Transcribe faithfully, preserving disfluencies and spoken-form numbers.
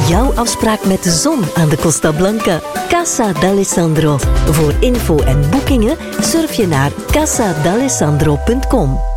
Jouw afspraak met de zon aan de Costa Blanca. Casa d'Alessandro. Voor info en boekingen surf je naar casa d'alessandro punt com.